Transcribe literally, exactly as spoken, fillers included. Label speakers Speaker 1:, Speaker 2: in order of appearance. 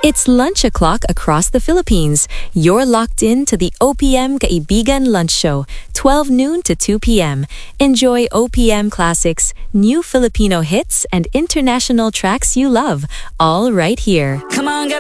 Speaker 1: It's lunch o'clock across the Philippines. You're locked in to the O P M Kaibigan Lunch Show, twelve noon to two p.m. Enjoy O P M classics, new Filipino hits, and international tracks you love, all right here.
Speaker 2: Come on,